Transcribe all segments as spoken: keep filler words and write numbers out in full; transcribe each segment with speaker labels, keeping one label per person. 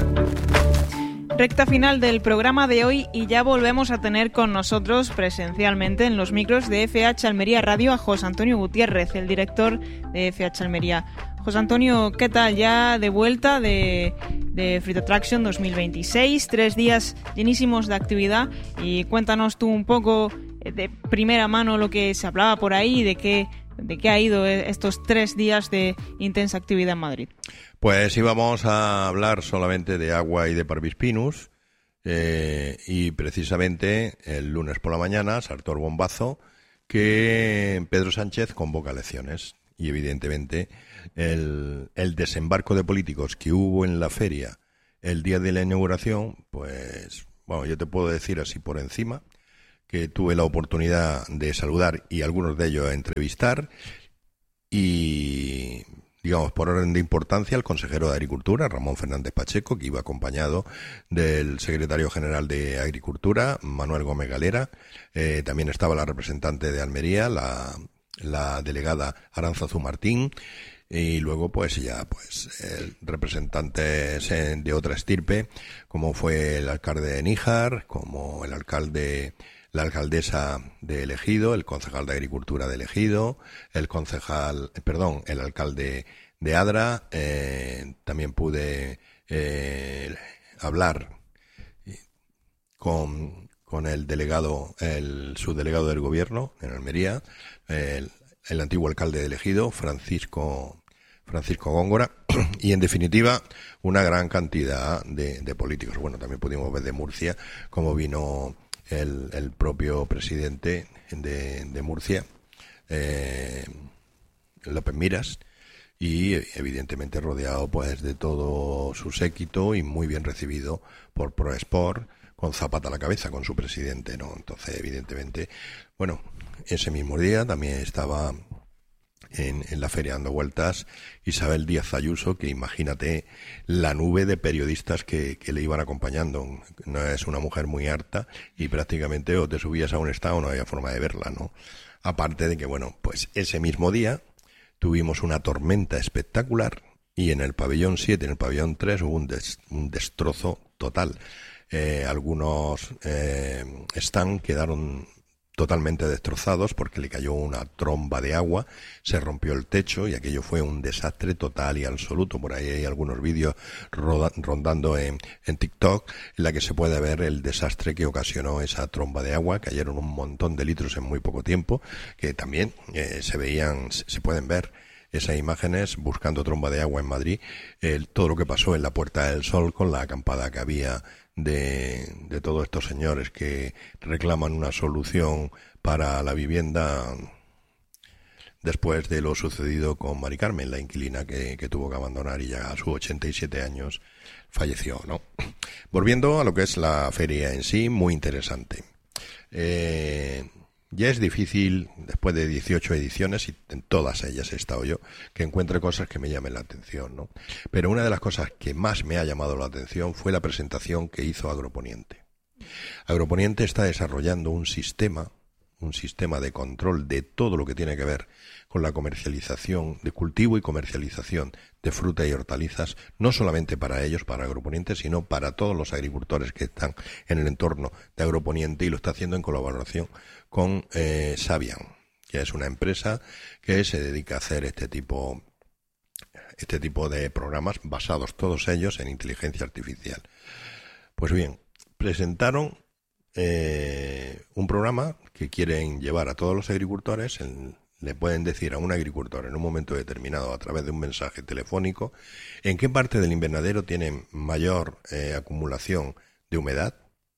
Speaker 1: Recta final del programa de hoy y ya volvemos a tener con nosotros presencialmente en los micros de F H Almería Radio a José Antonio Gutiérrez, el director de F H Almería. José Antonio, ¿qué tal? Ya de vuelta de, de Fruit Attraction dos mil veintiséis, tres días llenísimos de actividad, y cuéntanos tú un poco de primera mano lo que se hablaba por ahí, de qué, de qué ha ido estos tres días de intensa actividad en Madrid.
Speaker 2: Pues íbamos a hablar solamente de agua y de Parvis Pinus, eh, y precisamente el lunes por la mañana saltó el bombazo que Pedro Sánchez convoca elecciones, y evidentemente el, el desembarco de políticos que hubo en la feria el día de la inauguración, pues bueno, yo te puedo decir así por encima que tuve la oportunidad de saludar y algunos de ellos a entrevistar, y digamos, por orden de importancia, el consejero de Agricultura, Ramón Fernández Pacheco, que iba acompañado del secretario general de Agricultura, Manuel Gómez Galera. Eh, también estaba la representante de Almería, la, la delegada Aránzazu Martín, y luego pues ya pues el representantes de otra estirpe, como fue el alcalde de Níjar, como el alcalde... la alcaldesa de El Ejido, el concejal de Agricultura de El Ejido, el concejal, perdón, el alcalde de Adra. Eh, también pude eh, hablar con, con el delegado, el subdelegado del gobierno en Almería, el, el antiguo alcalde de El Ejido, Francisco, Francisco Góngora, y en definitiva una gran cantidad de, de políticos. Bueno, también pudimos ver de Murcia cómo vino El, el propio presidente de, de Murcia, eh, López Miras, y evidentemente rodeado pues de todo su séquito y muy bien recibido por ProSport, con Zapata a la cabeza, con su presidente, ¿no? Entonces, evidentemente, bueno, ese mismo día también estaba En, en la feria dando vueltas Isabel Díaz Ayuso, que imagínate la nube de periodistas que, que le iban acompañando. No es una mujer muy harta y prácticamente o te subías a un estado o no había forma de verla, ¿no? Aparte de que, bueno, pues ese mismo día tuvimos una tormenta espectacular y en el pabellón siete, en el pabellón tres hubo un, des, un destrozo total. Eh, algunos eh, stands quedaron totalmente destrozados porque le cayó una tromba de agua, se rompió el techo y aquello fue un desastre total y absoluto. Por ahí hay algunos vídeos roda, rondando en, en TikTok en la que se puede ver el desastre que ocasionó esa tromba de agua. Cayeron un montón de litros en muy poco tiempo, que también eh, se veían, se, se pueden ver esas imágenes buscando tromba de agua en Madrid, el, todo lo que pasó en la Puerta del Sol con la acampada que había de, de todos estos señores que reclaman una solución para la vivienda después de lo sucedido con Mari Carmen, la inquilina que, que tuvo que abandonar y ya a sus ochenta y siete años falleció, ¿no? Volviendo a lo que es la feria en sí, muy interesante. Eh... Ya es difícil, después de dieciocho ediciones, y en todas ellas he estado yo, que encuentre cosas que me llamen la atención, ¿no? Pero una de las cosas que más me ha llamado la atención fue la presentación que hizo Agroponiente. Agroponiente está desarrollando un sistema, un sistema de control de todo lo que tiene que ver con la comercialización, de cultivo y comercialización de fruta y hortalizas, no solamente para ellos, para Agroponiente, sino para todos los agricultores que están en el entorno de Agroponiente, y lo está haciendo en colaboración con eh, Sabian, que es una empresa que se dedica a hacer este tipo, este tipo de programas basados todos ellos en inteligencia artificial. Pues bien, presentaron eh, un programa que quieren llevar a todos los agricultores. En, le pueden decir a un agricultor en un momento determinado a través de un mensaje telefónico en qué parte del invernadero tienen mayor eh, acumulación de humedad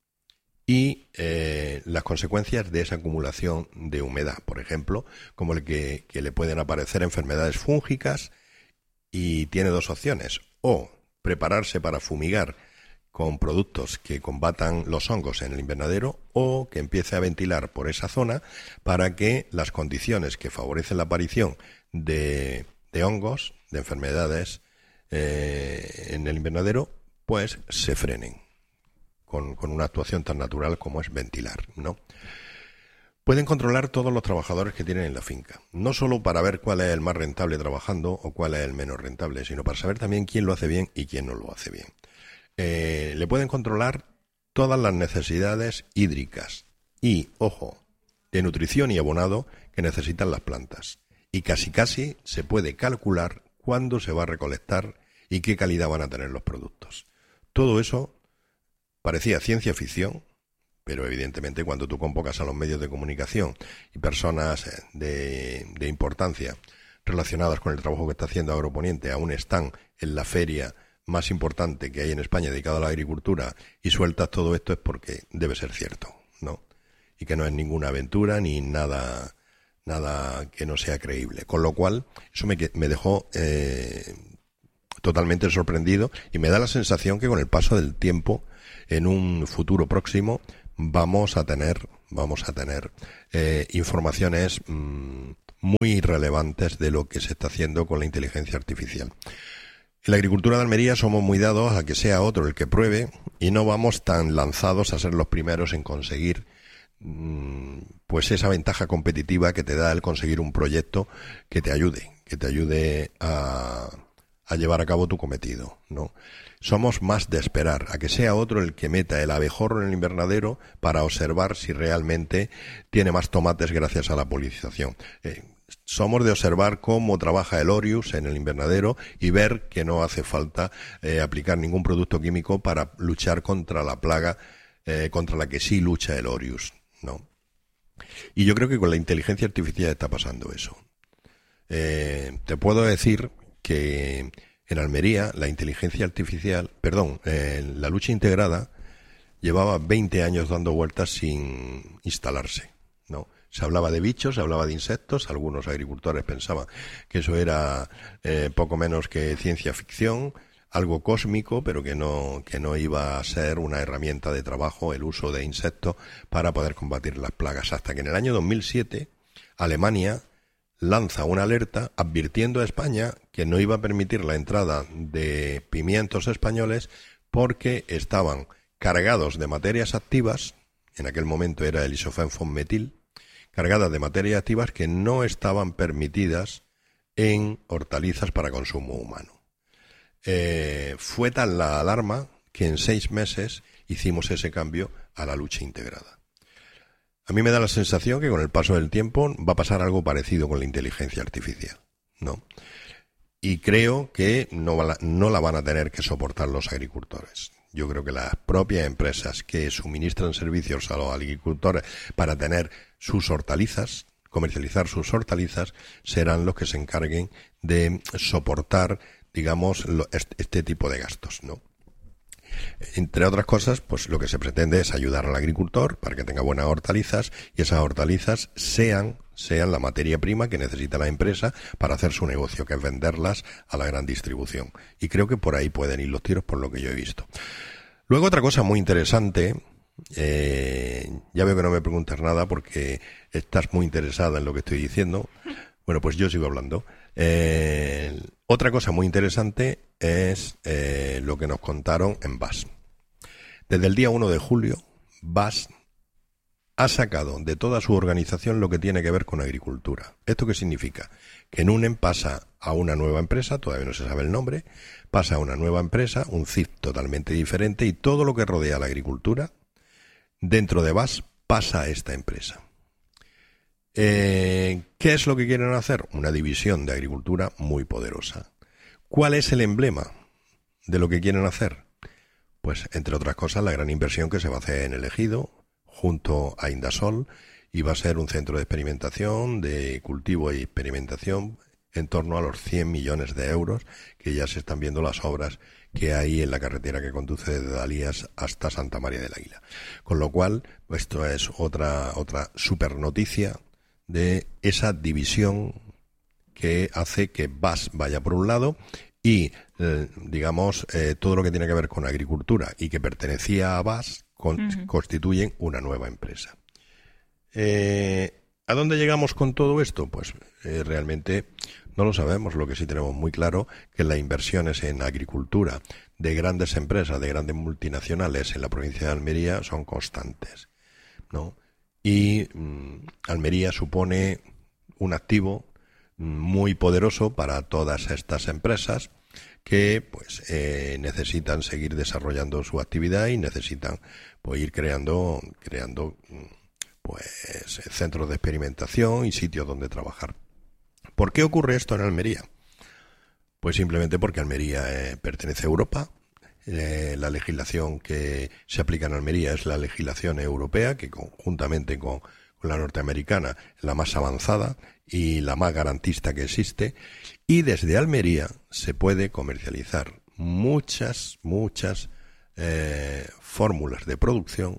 Speaker 2: y eh, las consecuencias de esa acumulación de humedad, por ejemplo, como el que, que le pueden aparecer enfermedades fúngicas, y tiene dos opciones: o prepararse para fumigar con productos que combatan los hongos en el invernadero, o que empiece a ventilar por esa zona para que las condiciones que favorecen la aparición de, de hongos, de enfermedades eh, en el invernadero, pues se frenen con, con una actuación tan natural como es ventilar, ¿no? Pueden controlar todos los trabajadores que tienen en la finca, no solo para ver cuál es el más rentable trabajando o cuál es el menos rentable, sino para saber también quién lo hace bien y quién no lo hace bien. eh, le pueden controlar todas las necesidades hídricas y, ojo, de nutrición y abonado que necesitan las plantas. Y casi casi se puede calcular cuándo se va a recolectar y qué calidad van a tener los productos. Todo eso parecía ciencia ficción, pero evidentemente cuando tú convocas a los medios de comunicación y personas de, de importancia relacionadas con el trabajo que está haciendo Agroponiente a un stand en la feria más importante que hay en España dedicada a la agricultura y sueltas todo esto, es porque debe ser cierto, ¿no? Y que no es ninguna aventura ni nada nada que no sea creíble. Con lo cual, eso me, me dejó eh, totalmente sorprendido y me da la sensación que con el paso del tiempo, en un futuro próximo, vamos a tener vamos a tener eh, informaciones mmm, muy relevantes de lo que se está haciendo con la inteligencia artificial. En la agricultura de Almería somos muy dados a que sea otro el que pruebe y no vamos tan lanzados a ser los primeros en conseguir mmm, pues esa ventaja competitiva que te da el conseguir un proyecto que te ayude, que te ayude a, a llevar a cabo tu cometido, ¿no? Somos más de esperar a que sea otro el que meta el abejorro en el invernadero para observar si realmente tiene más tomates gracias a la polinización. Eh, somos de observar cómo trabaja el Orius en el invernadero y ver que no hace falta eh, aplicar ningún producto químico para luchar contra la plaga eh, contra la que sí lucha el Orius, ¿no? Y yo creo que con la inteligencia artificial está pasando eso. Eh, te puedo decir que en Almería, la inteligencia artificial, perdón, eh, la lucha integrada llevaba veinte años dando vueltas sin instalarse, ¿no? Se hablaba de bichos, se hablaba de insectos, algunos agricultores pensaban que eso era eh, poco menos que ciencia ficción, algo cósmico, pero que no, que no iba a ser una herramienta de trabajo el uso de insectos para poder combatir las plagas. Hasta que en el año dos mil siete, Alemania lanza una alerta advirtiendo a España que no iba a permitir la entrada de pimientos españoles porque estaban cargados de materias activas, en aquel momento era el isofenfonmetil, cargadas de materias activas que no estaban permitidas en hortalizas para consumo humano. Eh, fue tal la alarma que en seis meses hicimos ese cambio a la lucha integrada. A mí me da la sensación que con el paso del tiempo va a pasar algo parecido con la inteligencia artificial, ¿no? Y creo que no, va la, no la van a tener que soportar los agricultores. Yo creo que las propias empresas que suministran servicios a los agricultores para tener sus hortalizas, comercializar sus hortalizas, serán los que se encarguen de soportar, digamos, lo, este, este tipo de gastos, ¿no? Entre otras cosas, pues lo que se pretende es ayudar al agricultor para que tenga buenas hortalizas y esas hortalizas sean, sean la materia prima que necesita la empresa para hacer su negocio, que es venderlas a la gran distribución. Y creo que por ahí pueden ir los tiros por lo que yo he visto. Luego otra cosa muy interesante, eh, ya veo que no me preguntas nada porque estás muy interesada en lo que estoy diciendo. Bueno, pues yo sigo hablando. Eh, otra cosa muy interesante es eh, lo que nos contaron en B A S. Desde el día uno de julio, B A S ha sacado de toda su organización lo que tiene que ver con agricultura. ¿Esto qué significa? Que Nunen pasa a una nueva empresa, todavía no se sabe el nombre, pasa a una nueva empresa, un C I F totalmente diferente, y todo lo que rodea a la agricultura dentro de B A S pasa a esta empresa. Eh, ¿Qué es lo que quieren hacer? Una división de agricultura muy poderosa. ¿Cuál es el emblema de lo que quieren hacer? Pues, entre otras cosas, la gran inversión que se va a hacer en el Ejido, junto a Indasol, y va a ser un centro de experimentación, de cultivo y experimentación, en torno a los cien millones de euros, que ya se están viendo las obras que hay en la carretera que conduce desde Dalías hasta Santa María del Águila. Con lo cual, esto es otra, otra super noticia de esa división que hace que B A S vaya por un lado y, eh, digamos, eh, todo lo que tiene que ver con agricultura y que pertenecía a B A S con, uh-huh. constituyen una nueva empresa. Eh, ¿A dónde llegamos con todo esto? Pues eh, realmente no lo sabemos. Lo que sí tenemos muy claro que las inversiones en agricultura de grandes empresas, de grandes multinacionales en la provincia de Almería son constantes, ¿no? Y mmm, Almería supone un activo muy poderoso para todas estas empresas que pues eh, necesitan seguir desarrollando su actividad y necesitan pues ir creando creando pues centros de experimentación y sitios donde trabajar. ¿Por qué ocurre esto en Almería? Pues simplemente porque Almería eh, pertenece a Europa. Eh, la legislación que se aplica en Almería es la legislación europea, que conjuntamente con, con la norteamericana es la más avanzada y la más garantista que existe, y desde Almería se puede comercializar muchas, muchas eh, fórmulas de producción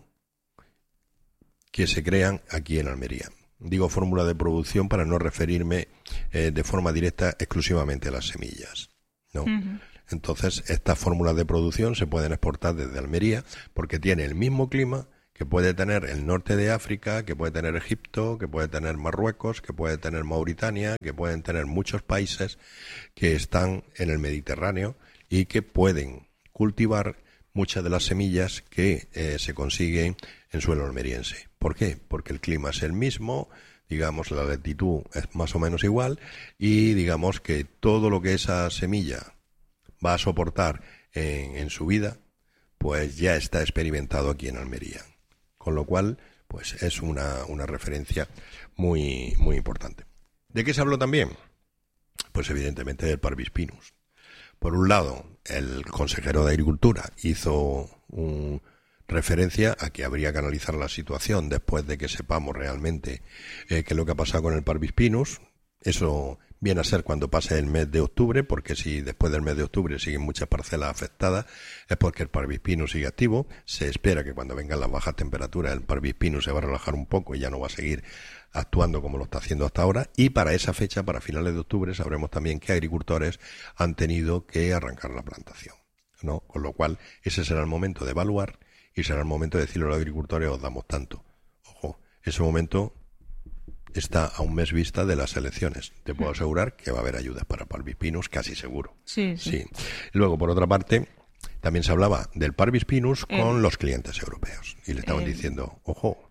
Speaker 2: que se crean aquí en Almería. Digo fórmula de producción para no referirme eh, de forma directa exclusivamente a las semillas, ¿no? Uh-huh. Entonces, estas fórmulas de producción se pueden exportar desde Almería porque tiene el mismo clima que puede tener el norte de África, que puede tener Egipto, que puede tener Marruecos, que puede tener Mauritania, que pueden tener muchos países que están en el Mediterráneo y que pueden cultivar muchas de las semillas que eh, se consiguen en suelo almeriense. ¿Por qué? Porque el clima es el mismo, digamos, la latitud es más o menos igual y digamos que todo lo que esa semilla va a soportar en, en su vida, pues ya está experimentado aquí en Almería. Con lo cual, pues es una, una referencia muy, muy importante. ¿De qué se habló también? Pues evidentemente del Parvis Pinus. Por un lado, el consejero de Agricultura hizo un, referencia a que habría que analizar la situación después de que sepamos realmente eh, qué es lo que ha pasado con el Parvis Pinus. Eso viene a ser cuando pase el mes de octubre, porque si después del mes de octubre siguen muchas parcelas afectadas, es porque el Parvis Pinus sigue activo. Se espera que cuando vengan las bajas temperaturas el Parvis Pinus se va a relajar un poco y ya no va a seguir actuando como lo está haciendo hasta ahora. Y para esa fecha, para finales de octubre, sabremos también qué agricultores han tenido que arrancar la plantación, ¿no? Con lo cual, ese será el momento de evaluar y será el momento de decirle a los agricultores, os damos tanto. Ojo, ese momento está a un mes vista de las elecciones. Te puedo asegurar que va a haber ayudas para Parvis Pinus, casi seguro.
Speaker 1: Sí, sí.
Speaker 2: sí. Luego, por otra parte, también se hablaba del Parvis Pinus
Speaker 1: eh,
Speaker 2: con los clientes europeos. Y le estaban
Speaker 1: eh,
Speaker 2: diciendo, ojo,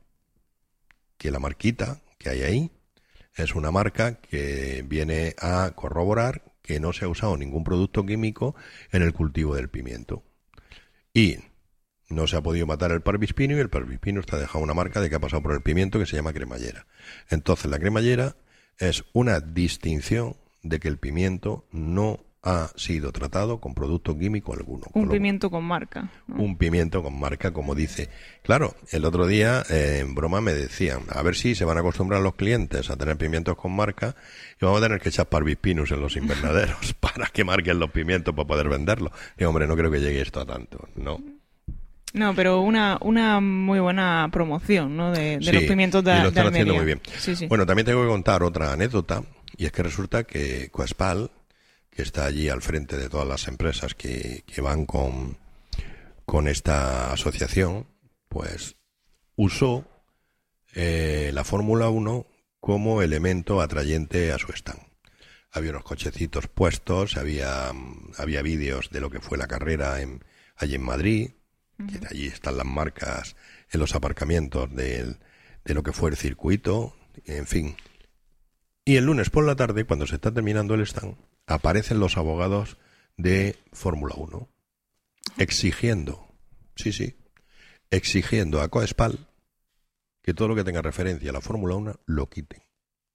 Speaker 2: que la marquita que hay ahí es una marca que viene a corroborar que no se ha usado ningún producto químico en el cultivo del pimiento. Y no se ha podido matar el Parvis Pinus y el Parvis Pinus te ha dejado una marca de que ha pasado por el pimiento que se llama cremallera. Entonces la cremallera es una distinción de que el pimiento no ha sido tratado con producto químico alguno.
Speaker 1: Un
Speaker 2: con lo,
Speaker 1: pimiento con marca, ¿no?
Speaker 2: Un pimiento con marca, como dice. Claro, el otro día eh, en broma me decían, a ver si se van a acostumbrar los clientes a tener pimientos con marca y vamos a tener que echar Parvis Pinus en los invernaderos para que marquen los pimientos para poder venderlos. Y hombre, no creo que llegue esto a tanto, no.
Speaker 1: No, pero una una muy buena promoción, ¿no? De, de
Speaker 2: sí,
Speaker 1: los pimientos de,
Speaker 2: y lo están
Speaker 1: de Almería.
Speaker 2: haciendo muy bien.
Speaker 1: Sí, sí.
Speaker 2: Bueno, también tengo que contar otra anécdota, y es que resulta que Coespal, que está allí al frente de todas las empresas que, que van con, con esta asociación, pues usó eh, la Fórmula uno como elemento atrayente a su stand. Había unos cochecitos puestos, había, había vídeos de lo que fue la carrera en, allí en Madrid, que allí están las marcas en los aparcamientos de, de lo que fue el circuito, en fin. Y el lunes por la tarde, cuando se está terminando el stand, aparecen los abogados de Fórmula uno exigiendo, sí, sí, exigiendo a Coespal que todo lo que tenga referencia a la Fórmula uno lo quiten.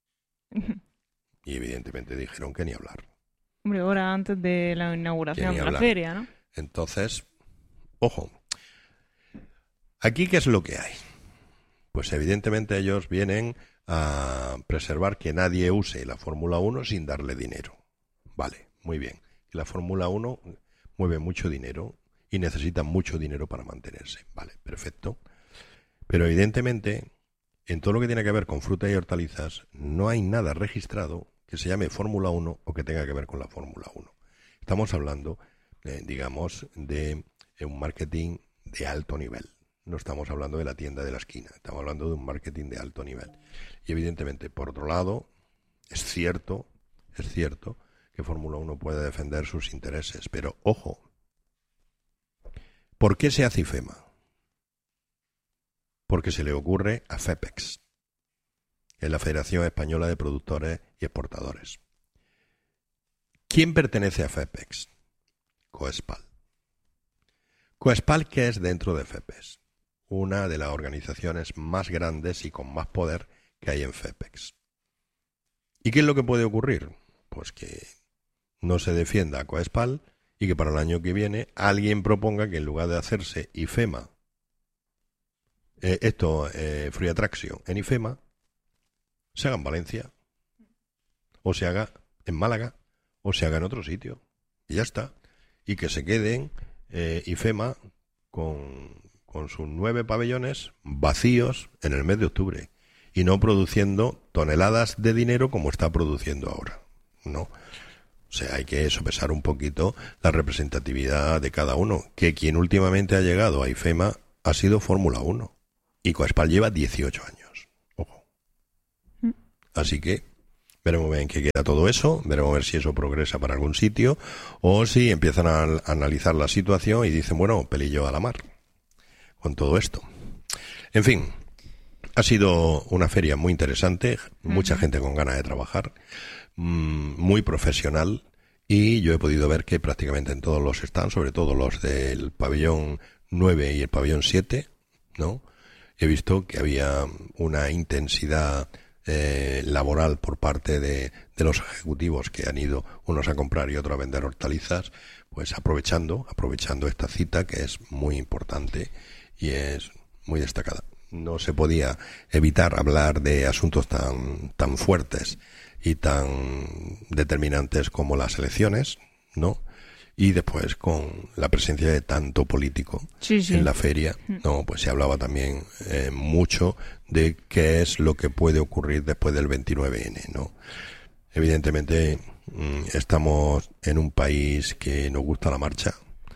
Speaker 2: Y evidentemente dijeron que ni hablar.
Speaker 1: Hombre, ahora antes de la inauguración de la feria, ¿no?
Speaker 2: Entonces, ojo, ¿aquí qué es lo que hay? Pues evidentemente ellos vienen a preservar que nadie use la Fórmula uno sin darle dinero. Vale, muy bien. La Fórmula uno mueve mucho dinero y necesita mucho dinero para mantenerse. Vale, perfecto. Pero evidentemente, en todo lo que tiene que ver con frutas y hortalizas, no hay nada registrado que se llame Fórmula uno o que tenga que ver con la Fórmula uno. Estamos hablando, eh, digamos, de un marketing de alto nivel. No estamos hablando de la tienda de la esquina, estamos hablando de un marketing de alto nivel. Y evidentemente, por otro lado, es cierto, es cierto que Fórmula uno puede defender sus intereses, pero ojo, ¿por qué se hace IFEMA? Porque se le ocurre a FEPEX, en la Federación Española de Productores y Exportadores. ¿Quién pertenece a FEPEX? Coespal. Coespal, ¿qué es dentro de FEPEX? Una de las organizaciones más grandes y con más poder que hay en FEPEX. ¿Y qué es lo que puede ocurrir? Pues que no se defienda a Coespal y que para el año que viene alguien proponga que en lugar de hacerse IFEMA, eh, esto, eh, Free Attraction en IFEMA, se haga en Valencia, o se haga en Málaga, o se haga en otro sitio. Y ya está. Y que se queden eh, IFEMA con, con sus nueve pabellones vacíos en el mes de octubre y no produciendo toneladas de dinero como está produciendo ahora. No. O sea, hay que sopesar un poquito la representatividad de cada uno. Que quien últimamente ha llegado a IFEMA ha sido Fórmula uno. Y Coespal lleva dieciocho años. Ojo. Así que veremos en qué queda todo eso, veremos a ver si eso progresa para algún sitio o si empiezan a, a analizar la situación y dicen, bueno, pelillo a la mar con todo esto. En fin, ha sido una feria muy interesante, mucha uh-huh. gente con ganas de trabajar, mmm, muy profesional, y yo he podido ver que prácticamente en todos los stands, sobre todo los del pabellón nueve y el pabellón siete, ¿no? He visto que había una intensidad Eh, laboral por parte de, de los ejecutivos que han ido unos a comprar y otros a vender hortalizas, pues aprovechando, aprovechando esta cita que es muy importante y es muy destacada. No se podía evitar hablar de asuntos tan, tan fuertes y tan determinantes como las elecciones, ¿no? Y después con la presencia de tanto político sí, sí. en la feria, no, pues se hablaba también eh, mucho de qué es lo que puede ocurrir después del veintinueve ene, ¿no? Evidentemente mmm, estamos en un país que nos gusta la marcha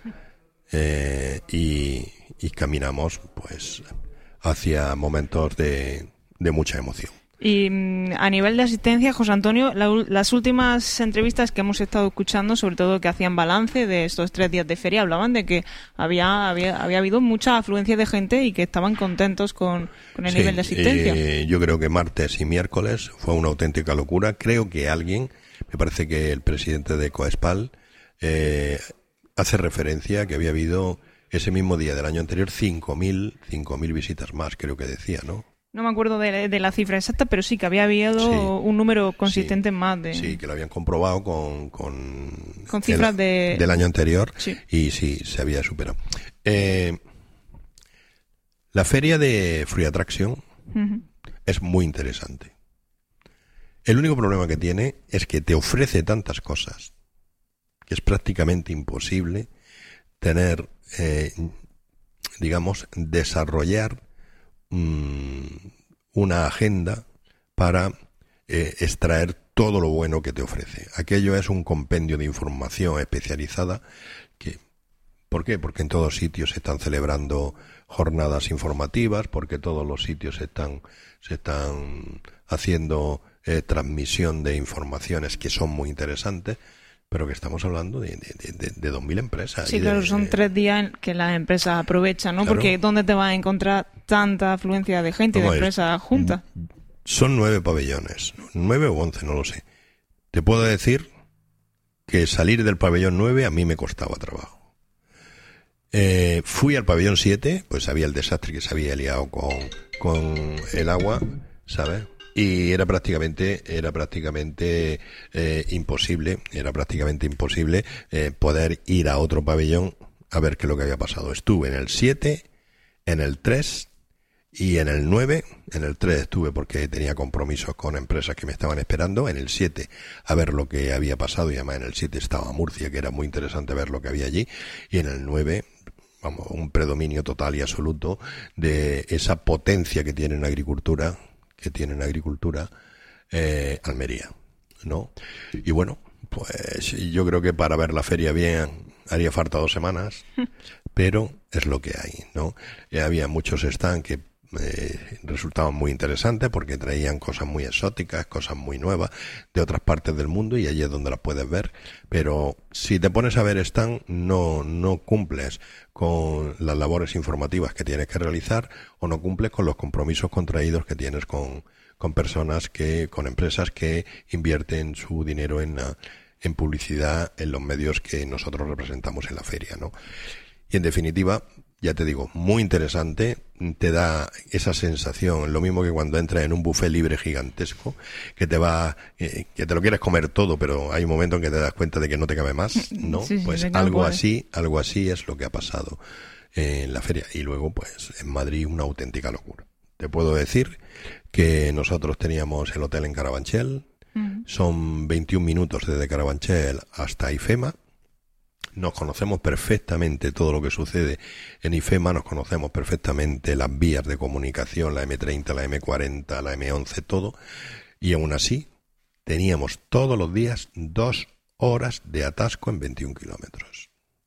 Speaker 2: eh, y, y caminamos pues hacia momentos de, de mucha emoción.
Speaker 1: Y a nivel de asistencia, José Antonio, la, las últimas entrevistas que hemos estado escuchando, sobre todo que hacían balance de estos tres días de feria, hablaban de que había había, había habido mucha afluencia de gente y que estaban contentos con, con el sí, nivel de asistencia.
Speaker 2: Eh, yo creo que martes y miércoles fue una auténtica locura. Creo que alguien, me parece que el presidente de Coespal, eh, hace referencia a que había habido ese mismo día del año anterior cinco mil visitas más, creo que decía, ¿no?
Speaker 1: No me acuerdo de, de la cifra exacta, pero sí que había habido sí, un número consistente
Speaker 2: sí,
Speaker 1: más de...
Speaker 2: Sí, que lo habían comprobado con... Con,
Speaker 1: con cifras
Speaker 2: el,
Speaker 1: de...
Speaker 2: del año anterior
Speaker 1: sí.
Speaker 2: y sí, se había superado. Eh, la feria de Free Attraction uh-huh. es muy interesante. El único problema que tiene es que te ofrece tantas cosas que es prácticamente imposible tener, eh, digamos, desarrollar una agenda para eh, extraer todo lo bueno que te ofrece. Aquello es un compendio de información especializada que, ¿por qué? Porque en todos sitios se están celebrando jornadas informativas, porque todos los sitios se están, se están haciendo eh, transmisión de informaciones que son muy interesantes, pero que estamos hablando de, de, de, de dos mil empresas.
Speaker 1: Sí,
Speaker 2: y
Speaker 1: claro,
Speaker 2: de,
Speaker 1: son tres días que las empresas aprovechan, ¿no? Claro. Porque ¿dónde te vas a encontrar tanta afluencia de gente y de empresas juntas?
Speaker 2: Son nueve pabellones, nueve o once, no lo sé. Te puedo decir que salir del pabellón nueve a mí me costaba trabajo. Eh, fui al pabellón siete, pues había el desastre que se había liado con, con el agua, ¿sabes? Y era prácticamente, era prácticamente eh, imposible, era prácticamente imposible eh, poder ir a otro pabellón a ver qué es lo que había pasado. Estuve en el siete, en el tres y en el nueve. En el tres estuve porque tenía compromisos con empresas que me estaban esperando. En el siete a ver lo que había pasado, y además en el siete estaba Murcia, que era muy interesante ver lo que había allí. Y en el nueve, vamos, un predominio total y absoluto de esa potencia que tiene en agricultura, que tiene en agricultura eh, Almería, ¿no? Y bueno, pues yo creo que para ver la feria bien haría falta dos semanas, pero es lo que hay, ¿no? Y había muchos stands que eh, resultaban muy interesantes porque traían cosas muy exóticas, cosas muy nuevas de otras partes del mundo, y allí es donde las puedes ver. Pero si te pones a ver stand, no, no cumples con las labores informativas que tienes que realizar, o no cumples con los compromisos contraídos que tienes con, con personas que, con empresas que invierten su dinero en, en publicidad en los medios que nosotros representamos en la feria, ¿no? Y en definitiva, ya te digo, muy interesante, te da esa sensación, lo mismo que cuando entras en un buffet libre gigantesco, que te va, eh, que te lo quieres comer todo, pero hay un momento en que te das cuenta de que no te cabe más, ¿no?
Speaker 1: Sí, sí,
Speaker 2: pues algo así, algo así es lo que ha pasado en la feria. Y luego, pues, en Madrid una auténtica locura. Te puedo decir que nosotros teníamos el hotel en Carabanchel, uh-huh. Son veintiún minutos desde Carabanchel hasta IFEMA. Nos conocemos perfectamente todo lo que sucede en IFEMA, nos conocemos perfectamente las vías de comunicación, la eme treinta, la eme cuarenta, la eme once, todo. Y aún así, teníamos todos los días dos horas de atasco en veintiún kilómetros.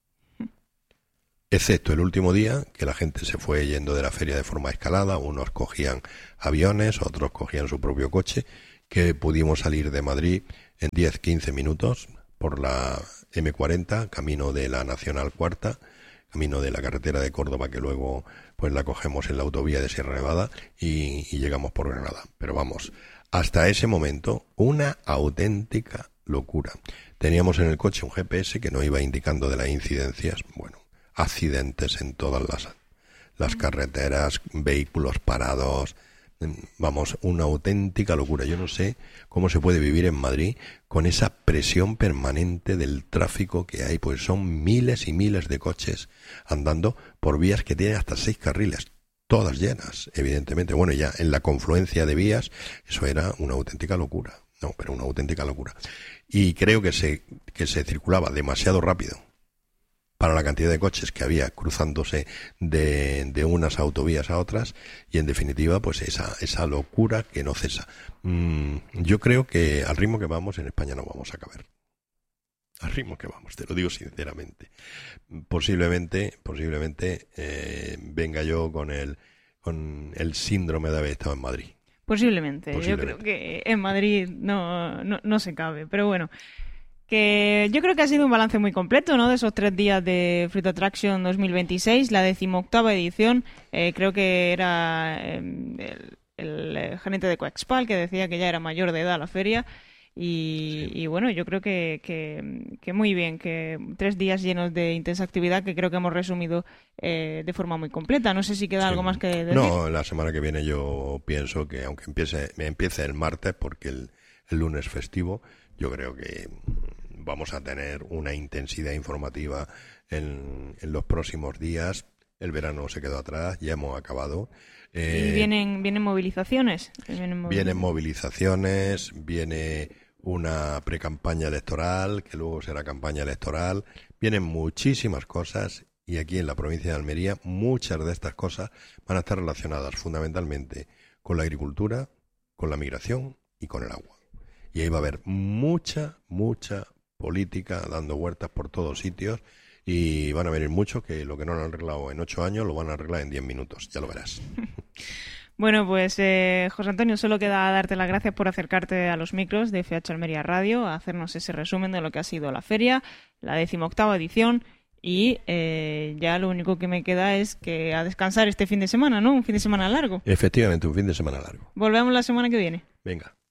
Speaker 2: Excepto el último día, que la gente se fue yendo de la feria de forma escalada, unos cogían aviones, otros cogían su propio coche, que pudimos salir de Madrid en diez a quince minutos por la eme cuarenta, camino de la Nacional Cuarta, camino de la carretera de Córdoba, que luego pues la cogemos en la autovía de Sierra Nevada y, y llegamos por Granada. Pero vamos, hasta ese momento, una auténtica locura. Teníamos en el coche un ge pe ese que nos iba indicando de las incidencias, bueno, accidentes en todas las, las carreteras, vehículos parados, vamos, una auténtica locura. Yo no sé cómo se puede vivir en Madrid con esa presión permanente del tráfico que hay, pues son miles y miles de coches andando por vías que tienen hasta seis carriles, todas llenas, evidentemente. Bueno, ya en la confluencia de vías, eso era una auténtica locura, no, pero una auténtica locura. Y creo que se, que se circulaba demasiado rápido para la cantidad de coches que había cruzándose de, de unas autovías a otras, y en definitiva pues esa, esa locura que no cesa. Mm, yo creo que al ritmo que vamos en España no vamos a caber. Al ritmo que vamos, te lo digo sinceramente. Posiblemente, posiblemente eh, venga yo con el, con el síndrome de haber estado en Madrid.
Speaker 1: Posiblemente.
Speaker 2: Posiblemente.
Speaker 1: Yo creo que en Madrid no, no, no se cabe, pero bueno. Que yo creo que ha sido un balance muy completo, ¿no? De esos tres días de Fruit Attraction dos mil veintiséis, la decimoctava edición. Eh, creo que era eh, el, el gerente de Coexpal que decía que ya era mayor de edad la feria. Y, sí. y bueno, yo creo que, que, que muy bien, que tres días llenos de intensa actividad que creo que hemos resumido eh, de forma muy completa. No sé si queda sí. algo más que decir.
Speaker 2: No, la semana que viene yo pienso que aunque empiece, me empiece el martes porque el, el lunes festivo, yo creo que vamos a tener una intensidad informativa en, en los próximos días. El verano se quedó atrás, ya hemos acabado.
Speaker 1: Eh, ¿Y vienen, vienen movilizaciones?
Speaker 2: Vienen movilizaciones, vienen movilizaciones, viene una precampaña electoral, que luego será campaña electoral. Vienen muchísimas cosas y aquí en la provincia de Almería muchas de estas cosas van a estar relacionadas fundamentalmente con la agricultura, con la migración y con el agua. Y ahí va a haber mucha, mucha política dando vueltas por todos sitios y van a venir muchos que lo que no lo han arreglado en ocho años lo van a arreglar en diez minutos, ya lo verás.
Speaker 1: Bueno, pues eh, José Antonio, solo queda darte las gracias por acercarte a los micros de F H Almería Radio, a hacernos ese resumen de lo que ha sido la feria, la decimoctava edición, y eh, ya lo único que me queda es que a descansar este fin de semana, ¿no? Un fin de semana largo.
Speaker 2: Efectivamente, un fin de semana largo.
Speaker 1: Volvemos la semana que viene.
Speaker 2: Venga.